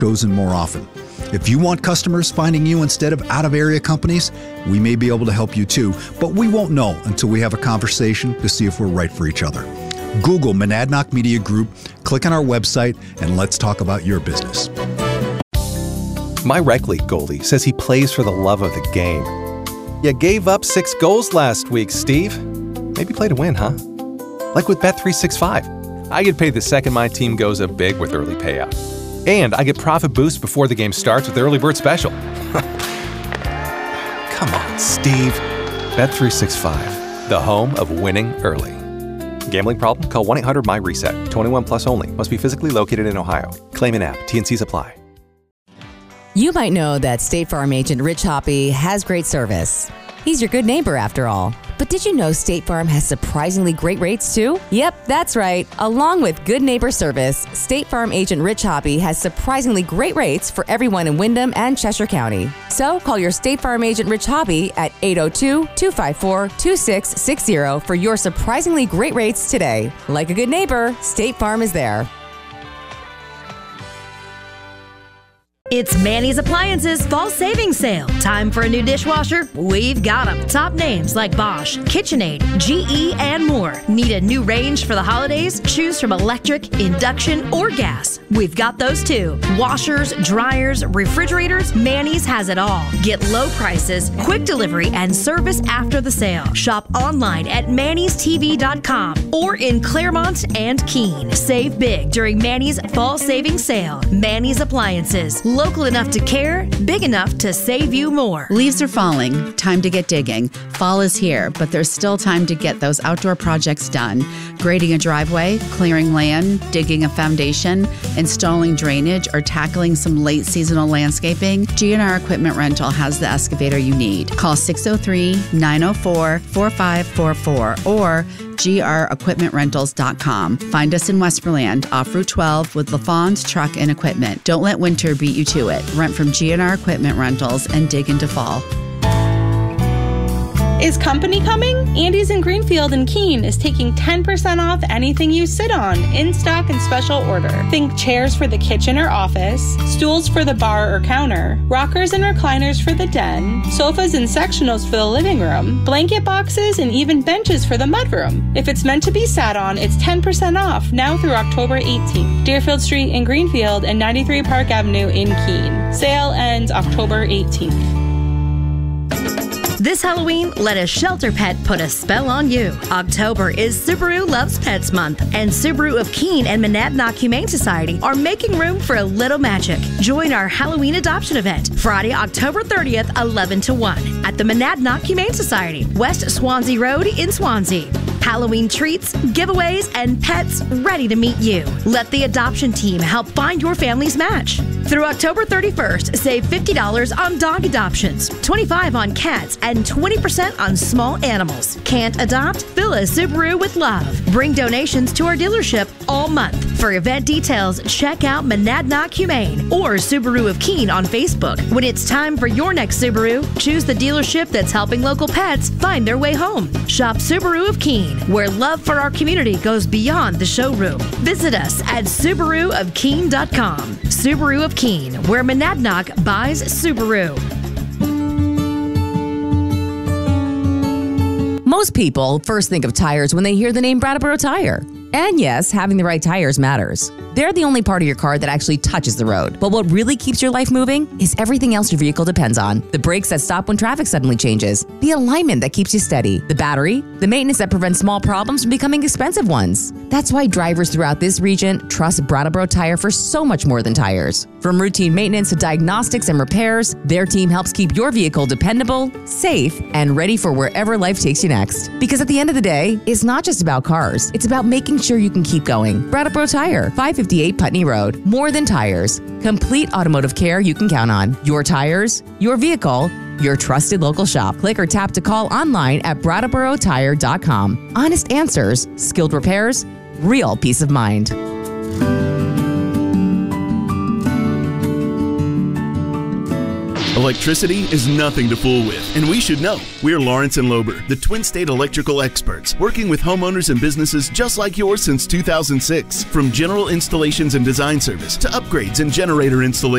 chosen more often. If you want customers finding you instead of out-of-area companies, we may be able to help you too, but we won't know until we have a conversation to see if we're right for each other. Google Monadnock Media Group, click on our website, and let's talk about your business. My rec league goalie says he plays for the love of the game. You gave up 6 goals last week, Steve. Maybe play to win, huh? Like with Bet365. I get paid the second my team goes up big with early payout. And I get profit boost before the game starts with the early bird special. Come on, Steve. Bet365, the home of winning early. Gambling problem? Call 1-800-MY-RESET. 21 plus only. Must be physically located in Ohio. Claim an app. T&Cs apply. You might know that State Farm agent Rich Hoppy has great service. He's your good neighbor after all. But did you know State Farm has surprisingly great rates too? Yep, that's right. Along with good neighbor service, State Farm agent Rich Hoppy has surprisingly great rates for everyone in Windham and Cheshire County. So call your State Farm agent Rich Hoppy at 802-254-2660 for your surprisingly great rates today. Like a good neighbor, State Farm is there. It's Manny's Appliances Fall Savings Sale. Time for a new dishwasher? We've got them. Top names like Bosch, KitchenAid, GE, and more. Need a new range for the holidays? Choose from electric, induction, or gas. We've got those too. Washers, dryers, refrigerators, Manny's has it all. Get low prices, quick delivery, and service after the sale. Shop online at mannystv.com or in Claremont and Keene. Save big during Manny's Fall Savings Sale. Manny's Appliances. Local enough to care, big enough to save you more. Leaves are falling. Time to get digging. Fall is here, but there's still time to get those outdoor projects done. Grading a driveway, clearing land, digging a foundation, installing drainage, or tackling some late seasonal landscaping, GNR Equipment Rental has the excavator you need. Call 603-904-4544 or grequipmentrentals.com. Find us in Westmoreland off Route 12 with LaFawn's Truck and Equipment. Don't let winter beat you to it. Rent from GNR Equipment Rentals and dig into fall. Is company coming? Andy's in Greenfield and Keene is taking 10% off anything you sit on, in stock and special order. Think chairs for the kitchen or office, stools for the bar or counter, rockers and recliners for the den, sofas and sectionals for the living room, blanket boxes, and even benches for the mudroom. If it's meant to be sat on, it's 10% off now through October 18th. Deerfield Street in Greenfield and 93 Park Avenue in Keene. Sale ends October 18th. This Halloween, let a shelter pet put a spell on you. October is Subaru Loves Pets Month, and Subaru of Keene and Monadnock Humane Society are making room for a little magic. Join our Halloween adoption event, Friday, October 30th, 11 to 1, at the Monadnock Humane Society, West Swansea Road in Swansea. Halloween treats, giveaways, and pets ready to meet you. Let the adoption team help find your family's match. Through October 31st, save $50 on dog adoptions, $25 on cats, and 20% on small animals. Can't adopt? Fill a Subaru with love. Bring donations to our dealership all month. For event details, check out Monadnock Humane or Subaru of Keene on Facebook. When it's time for your next Subaru, choose the dealership that's helping local pets find their way home. Shop Subaru of Keene, where love for our community goes beyond the showroom. Visit us at SubaruofKeene.com. Subaru of Keene, where Monadnock buys Subaru. Most people first think of tires when they hear the name Brattleboro Tire. And yes, having the right tires matters. They're the only part of your car that actually touches the road. But what really keeps your life moving is everything else your vehicle depends on. The brakes that stop when traffic suddenly changes, the alignment that keeps you steady, the battery, the maintenance that prevents small problems from becoming expensive ones. That's why drivers throughout this region trust Brattleboro Tire for so much more than tires. From routine maintenance to diagnostics and repairs, their team helps keep your vehicle dependable, safe, and ready for wherever life takes you next. Because at the end of the day, it's not just about cars. It's about making sure you can keep going. Brattleboro Tire, 558 Putney Road. More than tires. Complete automotive care you can count on. Your tires, your vehicle, your trusted local shop. Click or tap to call online at BrattleboroTire.com. Honest answers, skilled repairs, real peace of mind. Electricity is nothing to fool with, and we should know. We're Lawrence and Lober, the Twin State electrical experts, working with homeowners and businesses just like yours since 2006. From general installations and design service to upgrades and generator installation.